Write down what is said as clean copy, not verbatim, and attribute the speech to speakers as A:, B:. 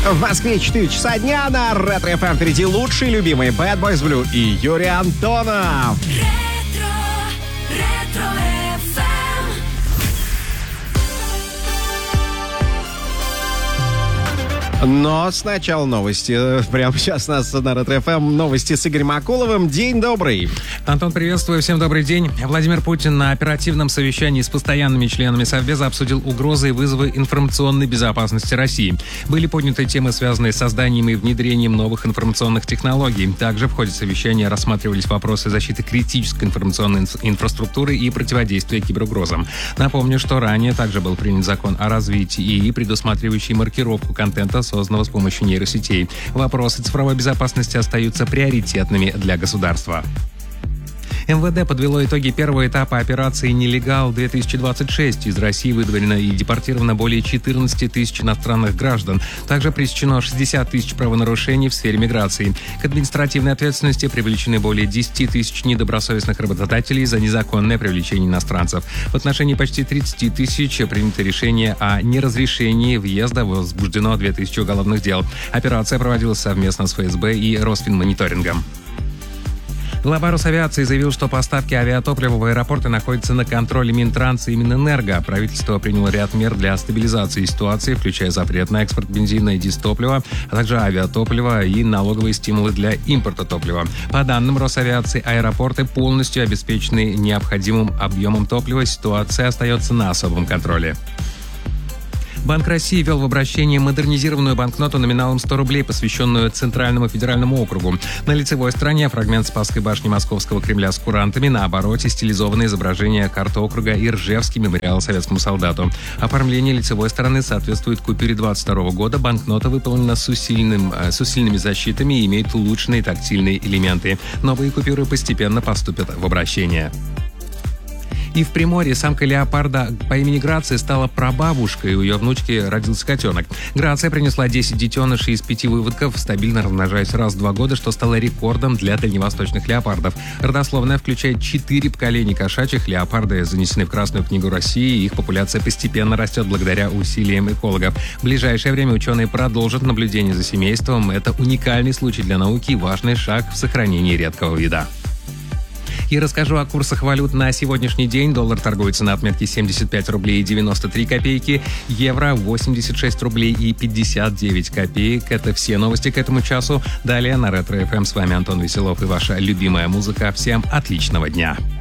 A: В Москве 4 часа дня на Ретро ФМ. Впереди лучшие любимые Bad Boys Blue и Юрий Антонов. Но сначала новости. Прямо сейчас у нас на Ретро-ФМ новости с Игорем Акуловым. День добрый.
B: Антон, приветствую. Всем добрый день. Владимир Путин на оперативном совещании с постоянными членами Совбеза обсудил угрозы и вызовы информационной безопасности России. Были подняты темы, связанные с созданием и внедрением новых информационных технологий. Также в ходе совещания рассматривались вопросы защиты критической информационной инфраструктуры и противодействия киберугрозам. Напомню, что ранее также был принят закон о развитии ИИ, предусматривающий маркировку контента, созданного с помощью нейросетей. Вопросы цифровой безопасности остаются приоритетными для государства. МВД подвело итоги первого этапа операции «Нелегал-2026». Из России выдворено и депортировано более 14 тысяч иностранных граждан. Также пресечено 60 тысяч правонарушений в сфере миграции. К административной ответственности привлечены более 10 тысяч недобросовестных работодателей за незаконное привлечение иностранцев. В отношении почти 30 тысяч принято решение о неразрешении въезда, возбуждено 2000 уголовных дел. Операция проводилась совместно с ФСБ и Росфинмониторингом. Глава Росавиации заявил, что поставки авиатоплива в аэропорты находятся на контроле Минтранса и Минэнерго. Правительство приняло ряд мер для стабилизации ситуации, включая запрет на экспорт бензина и дизтоплива, а также авиатоплива и налоговые стимулы для импорта топлива. По данным Росавиации, аэропорты полностью обеспечены необходимым объемом топлива. Ситуация остается на особом контроле. Банк России ввел в обращение модернизированную банкноту номиналом 100 рублей, посвященную Центральному федеральному округу. На лицевой стороне фрагмент Спасской башни Московского Кремля с курантами, на обороте стилизованное изображение карты округа и Ржевский мемориал советскому солдату. Оформление лицевой стороны соответствует купюре 22 года. Банкнота выполнена с усиленными защитами и имеет улучшенные тактильные элементы. Новые купюры постепенно поступят в обращение. И в Приморье самка леопарда по имени Грация стала прабабушкой, у ее внучки родился котенок. Грация принесла 10 детенышей из 5 выводков, стабильно размножаясь раз в 2 года, что стало рекордом для дальневосточных леопардов. Родословная включает 4 поколения кошачьих. Леопарды занесены в Красную книгу России, и их популяция постепенно растет благодаря усилиям экологов. В ближайшее время ученые продолжат наблюдение за семейством. Это уникальный случай для науки и важный шаг в сохранении редкого вида. И расскажу о курсах валют на сегодняшний день. Доллар торгуется на отметке 75 рублей и 93 копейки, евро 86 рублей и 59 копеек. Это все новости к этому часу. Далее на Ретро ФМ с вами Антон Веселов и ваша любимая музыка. Всем отличного дня!